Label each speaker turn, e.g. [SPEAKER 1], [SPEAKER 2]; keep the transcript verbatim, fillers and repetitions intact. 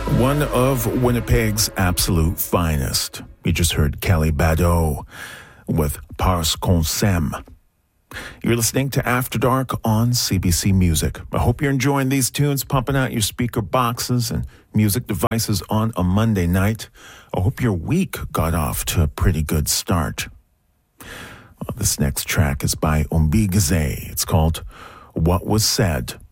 [SPEAKER 1] One of Winnipeg's absolute finest. You just heard Kelly Bado with Parce qu'on s'aime. You're listening to After Dark on C B C Music. I hope you're enjoying these tunes, pumping out your speaker boxes and music devices on a Monday night. I hope your week got off to a pretty good start. Well, this next track is by Ombigeze. It's called What Was Said.